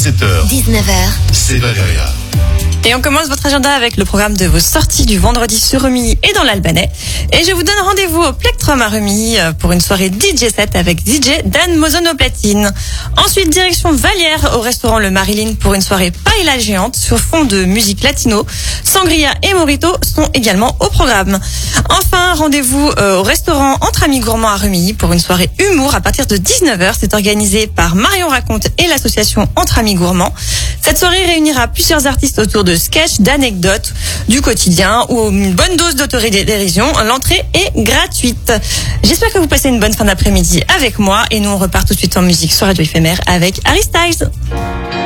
17h, 19h, c'est Valéria. Et on commence votre agenda avec le programme de vos sorties du vendredi sur Remilly et dans l'Albanais. Et je vous donne rendez-vous au Plectrum à Remilly pour une soirée DJ set avec DJ Dan Mozon au platine. Ensuite, direction Vallières au restaurant Le Marilyn pour une soirée paella géante sur fond de musique latino. Sangria et Morito sont également au programme. Enfin, rendez-vous au restaurant Entre Amis Gourmands à Remilly pour une soirée humour à partir de 19h. C'est organisé par Marion Raconte et l'association Entre Amis Gourmands. Cette soirée réunira plusieurs artistes autour de sketchs, d'anecdotes, du quotidien ou une bonne dose d'autodérision. L'entrée est gratuite. J'espère que vous passez une bonne fin d'après-midi avec moi et nous on repart tout de suite en musique sur Radio Éphémère avec Harry Styles.